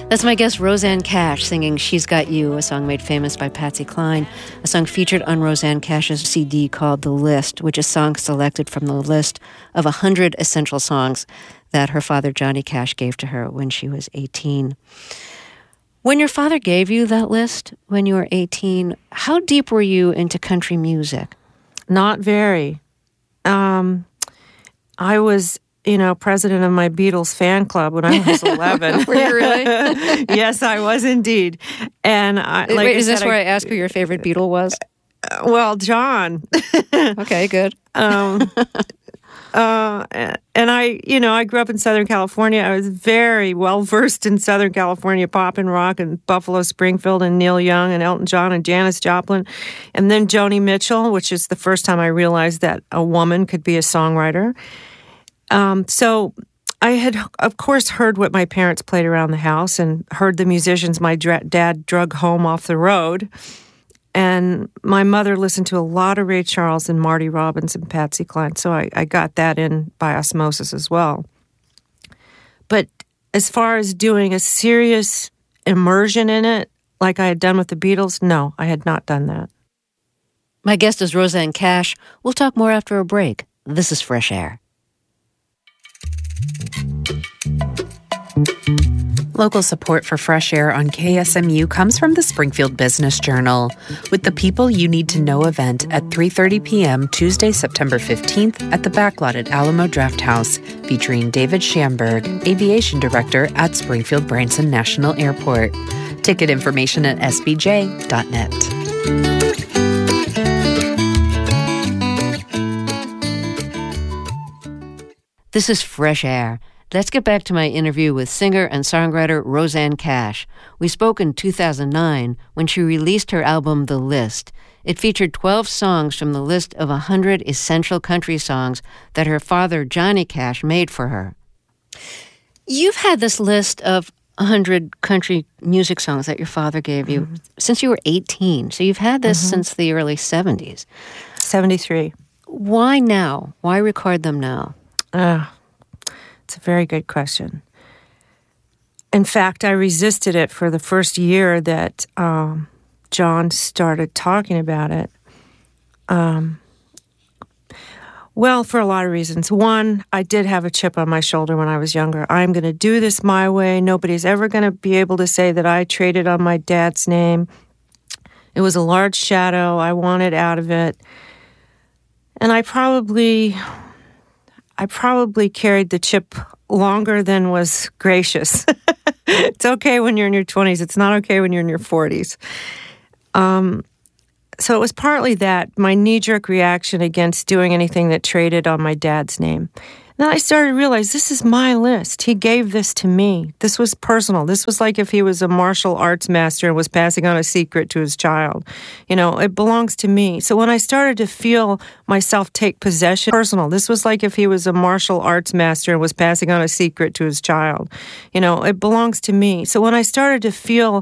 That's my guest, Rosanne Cash, singing She's Got You, a song made famous by Patsy Cline, a song featured on Rosanne Cash's CD called The List, which is songs selected from the list of 100 essential songs that her father, Johnny Cash, gave to her when she was 18. When your father gave you that list when you were 18, how deep were you into country music? Not very. I was president of my Beatles fan club when I was 11. Were you really? Yes, I was indeed. And Wait, is this where I ask who your favorite Beatle was? Well, John. Okay, good. And I grew up in Southern California. I was very well versed in Southern California pop and rock and Buffalo Springfield and Neil Young and Elton John and Janis Joplin. And then Joni Mitchell, which is the first time I realized that a woman could be a songwriter. So I had, of course, heard what my parents played around the house and heard the musicians my dad drug home off the road. And my mother listened to a lot of Ray Charles and Marty Robbins and Patsy Cline, so I got that in by osmosis as well. But as far as doing a serious immersion in it, like I had done with the Beatles, no, I had not done that. My guest is Rosanne Cash. We'll talk more after a break. This is Fresh Air. Local support for Fresh Air on KSMU comes from the Springfield Business Journal, with the People You Need to Know event at 3:30 p.m. Tuesday, September 15th at the Backlot at Alamo Drafthouse, featuring David Schamberg, Aviation Director at Springfield Branson National Airport. Ticket information at sbj.net. This is Fresh Air. Let's get back to my interview with singer and songwriter Rosanne Cash. We spoke in 2009 when she released her album The List. It featured 12 songs from the list of 100 essential country songs that her father, Johnny Cash, made for her. You've had this list of 100 country music songs that your father gave you since you were 18. So you've had this since the early 70s. 73. Why now? Why record them now? It's a very good question. In fact, I resisted it for the first year that John started talking about it. Well, for a lot of reasons. One, I did have a chip on my shoulder when I was younger. I'm going to do this my way. Nobody's ever going to be able to say that I traded on my dad's name. It was a large shadow. I wanted out of it. And I probably carried the chip longer than was gracious. It's okay when you're in your 20s. It's not okay when you're in your 40s. So it was partly that, my knee-jerk reaction against doing anything that traded on my dad's name. Then I started to realize this is my list. He gave this to me. This was personal. This was like if he was a martial arts master and was passing on a secret to his child. It belongs to me. So when I started to feel myself take possession, personal. This was like if he was a martial arts master and was passing on a secret to his child. It belongs to me. So when I started to feel